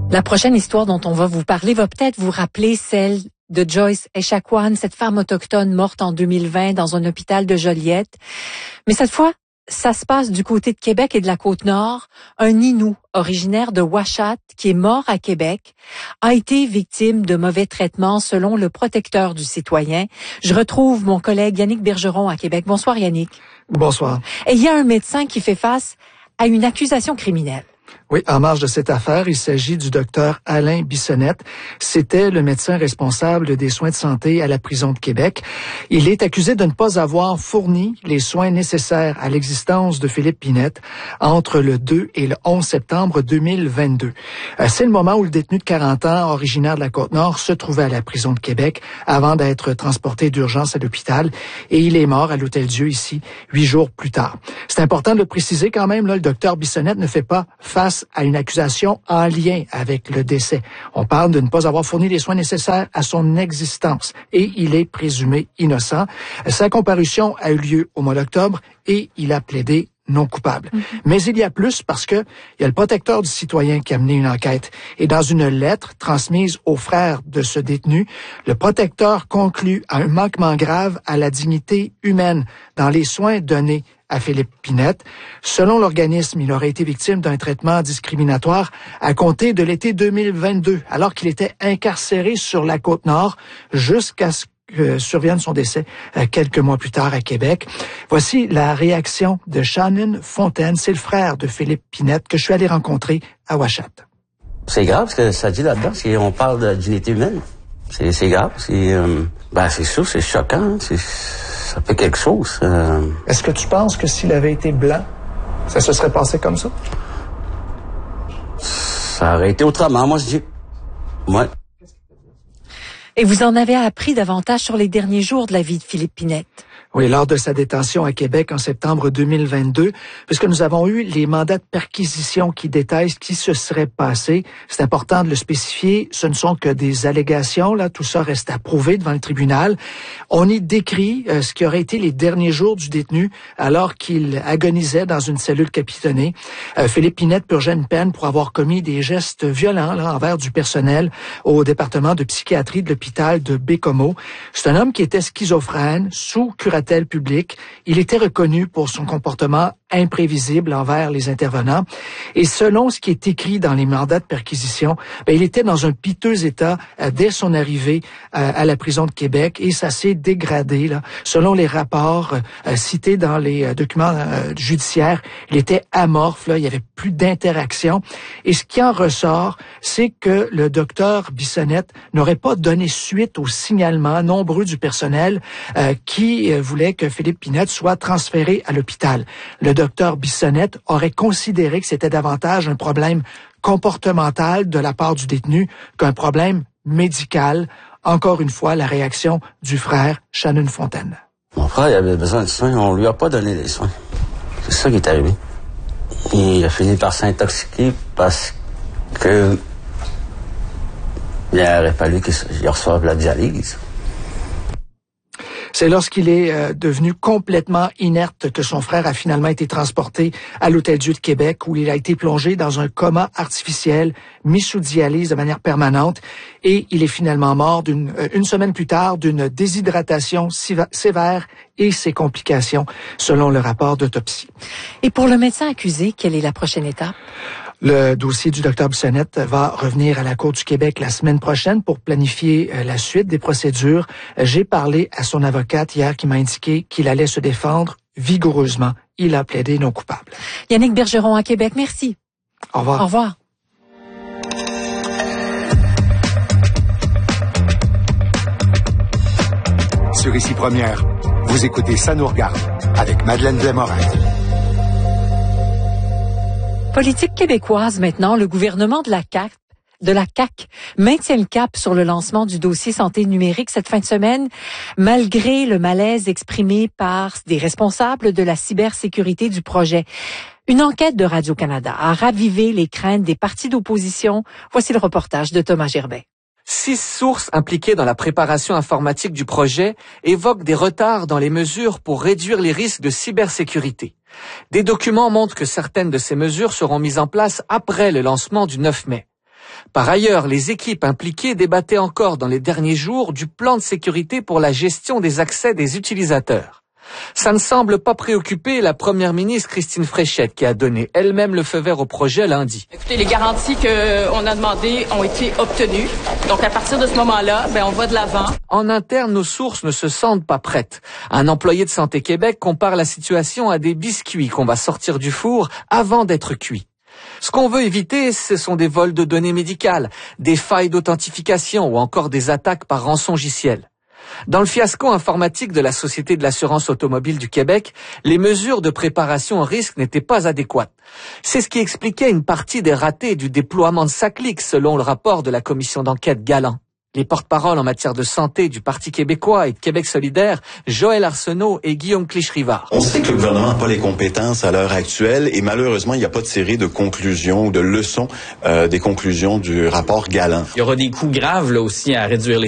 La prochaine histoire dont on va vous parler va peut-être vous rappeler celle de Joyce Echaquan, cette femme autochtone morte en 2020 dans un hôpital de Joliette. Mais cette fois, ça se passe du côté de Québec et de la Côte-Nord. Un Innu, originaire de Ouachat, qui est mort à Québec, a été victime de mauvais traitements selon le protecteur du citoyen. Je retrouve mon collègue Yannick Bergeron à Québec. Bonsoir Yannick. Bonsoir. Et il y a un médecin qui fait face à une accusation criminelle. Oui, en marge de cette affaire, il s'agit du docteur Alain Bissonnette. C'était le médecin responsable des soins de santé à la prison de Québec. Il est accusé de ne pas avoir fourni les soins nécessaires à l'existence de Philippe Pinette entre le 2 et le 11 septembre 2022. C'est le moment où le détenu de 40 ans, originaire de la Côte-Nord, se trouvait à la prison de Québec avant d'être transporté d'urgence à l'hôpital et il est mort à l'Hôtel-Dieu ici 8 jours plus tard. C'est important de le préciser quand même, là, le docteur Bissonnette ne fait pas face à une accusation en lien avec le décès. On parle de ne pas avoir fourni les soins nécessaires à son existence et il est présumé innocent. Sa comparution a eu lieu au mois d'octobre et il a plaidé non coupable. Mais il y a plus parce que il y a le protecteur du citoyen qui a mené une enquête et dans une lettre transmise aux frères de ce détenu, le protecteur conclut à un manquement grave à la dignité humaine dans les soins donnés à Philippe Pinette. Selon l'organisme, il aurait été victime d'un traitement discriminatoire à compter de l'été 2022, alors qu'il était incarcéré sur la Côte-Nord jusqu'à ce que survienne son décès quelques mois plus tard à Québec. Voici la réaction de Shannon Fontaine, c'est le frère de Philippe Pinette que je suis allé rencontrer à Ouachat. C'est grave ce que ça dit là-dedans, on parle de dignité humaine. C'est grave, c'est sûr, c'est choquant, ça fait quelque chose. Est-ce que tu penses que s'il avait été blanc, ça se serait passé comme ça? Ça aurait été autrement, moi je dis. Ouais. Et vous en avez appris davantage sur les derniers jours de la vie de Philippe Pinette. Oui, lors de sa détention à Québec en septembre 2022, puisque nous avons eu les mandats de perquisition qui détaillent ce qui se serait passé. C'est important de le spécifier. Ce ne sont que des allégations, là. Tout ça reste à prouver devant le tribunal. On y décrit ce qui aurait été les derniers jours du détenu alors qu'il agonisait dans une cellule capitonnée. Philippe Pinette purgeait une peine pour avoir commis des gestes violents, là, envers du personnel au département de psychiatrie de l'hôpital de Bécomo. C'est un homme qui était schizophrène, sous curatelle publique. Il était reconnu pour son comportement imprévisible envers les intervenants. Et selon ce qui est écrit dans les mandats de perquisition, il était dans un piteux état dès son arrivée à la prison de Québec et ça s'est dégradé. Là. Selon les rapports cités dans les documents judiciaires, il était amorphe, là, il y avait plus d'interaction. Et ce qui en ressort, c'est que le docteur Bissonnette n'aurait pas donné suite aux signalements nombreux du personnel qui voulait que Philippe Pinette soit transféré à l'hôpital. Le docteur Bissonnette aurait considéré que c'était davantage un problème comportemental de la part du détenu qu'un problème médical. Encore une fois, la réaction du frère Shannon Fontaine. Mon frère, il avait besoin de soins, on lui a pas donné les soins. C'est ça qui est arrivé. Il a fini par s'intoxiquer parce que il aurait fallu qu'il reçoive la dialyse. C'est lorsqu'il est devenu complètement inerte que son frère a finalement été transporté à l'Hôtel-Dieu de Québec où il a été plongé dans un coma artificiel, mis sous dialyse de manière permanente et il est finalement mort une semaine plus tard d'une déshydratation sévère et ses complications selon le rapport d'autopsie. Et pour le médecin accusé, quelle est la prochaine étape? Le dossier du docteur Bissonnette va revenir à la Cour du Québec la semaine prochaine pour planifier la suite des procédures. J'ai parlé à son avocate hier qui m'a indiqué qu'il allait se défendre vigoureusement. Il a plaidé non coupable. Yannick Bergeron à Québec, merci. Au revoir. Au revoir. Sur Ici Première, vous écoutez Ça nous regarde avec Madeleine Blais-Morin. Politique québécoise maintenant, le gouvernement de la CAQ maintient le cap sur le lancement du dossier santé numérique cette fin de semaine, malgré le malaise exprimé par des responsables de la cybersécurité du projet. Une enquête de Radio-Canada a ravivé les craintes des partis d'opposition. Voici le reportage de Thomas Gerbet. 6 sources impliquées dans la préparation informatique du projet évoquent des retards dans les mesures pour réduire les risques de cybersécurité. Des documents montrent que certaines de ces mesures seront mises en place après le lancement du 9 mai. Par ailleurs, les équipes impliquées débattaient encore dans les derniers jours du plan de sécurité pour la gestion des accès des utilisateurs. Ça ne semble pas préoccuper la première ministre Christine Fréchette qui a donné elle-même le feu vert au projet lundi. Écoutez, les garanties qu'on a demandées ont été obtenues. Donc à partir de ce moment-là, on va de l'avant. En interne, nos sources ne se sentent pas prêtes. Un employé de Santé Québec compare la situation à des biscuits qu'on va sortir du four avant d'être cuits. Ce qu'on veut éviter, ce sont des vols de données médicales, des failles d'authentification ou encore des attaques par rançongiciel. Dans le fiasco informatique de la Société de l'assurance automobile du Québec, les mesures de préparation au risque n'étaient pas adéquates. C'est ce qui expliquait une partie des ratés du déploiement de SACLIC, selon le rapport de la commission d'enquête Galland. Les porte-paroles en matière de santé du Parti québécois et de Québec solidaire, Joël Arsenault et Guillaume Clich-Rivard. On sait que le gouvernement n'a pas les compétences à l'heure actuelle et malheureusement, il n'y a pas de série de conclusions ou de leçons des conclusions du rapport Galland. Il y aura des coûts graves là aussi à réduire les